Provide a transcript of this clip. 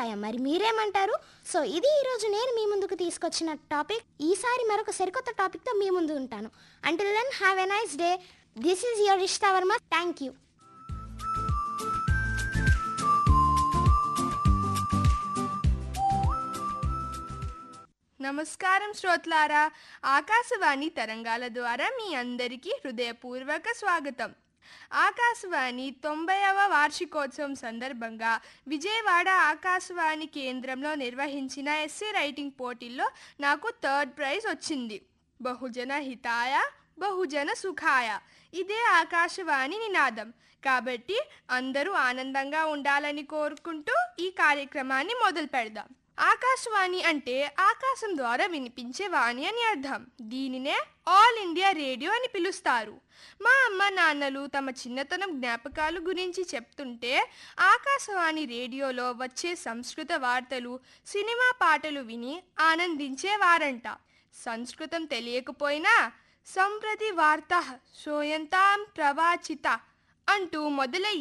అభిప్రాయం. మరి మీరేమంటారు? సో ఇది ఈరోజు నేను మీ ముందుకు తీసుకొచ్చిన టాపిక్. ఈసారి మరొక సరికొత్త టాపిక్తో మీ ముందు ఉంటాను. Until then have a nice day. This is your Ishta Varma. Thank you. నమస్కారం శ్రోతలారా, ఆకాశవాణి తరంగాల ద్వారా మీ అందరికీ హృదయపూర్వక స్వాగతం. ఆకాశవాణి 90వ వార్షికోత్సవం సందర్భంగా విజయవాడ ఆకాశవాణి కేంద్రంలో నిర్వహించిన ఎస్సే రైటింగ్ పోటీల్లో నాకు 3rd ప్రైజ్ వచ్చింది. బహుజన హితాయ బహుజన సుఖాయ, ఇదే ఆకాశవాణి నినాదం. కాబట్టి అందరూ ఆనందంగా ఉండాలని కోరుకుంటూ ఈ కార్యక్రమాన్ని మొదలు పెడదాం. ఆకాశవాణి అంటే ఆకాశం ద్వారా వినిపించే వాణి అని అర్థం. దీనినే ఆల్ ఇండియా రేడియో అని పిలుస్తారు. మా అమ్మ నాన్నలు తమ చిన్నతనం జ్ఞాపకాలు గురించి చెప్తుంటే ఆకాశవాణి రేడియోలో వచ్చే సంస్కృత వార్తలు, సినిమా పాటలు విని ఆనందించేవారంట. సంస్కృతం తెలియకపోయినా సంప్రతి వార్త శ్రూయంతాం ప్రవాచిత అంటూ మొదలయ్యి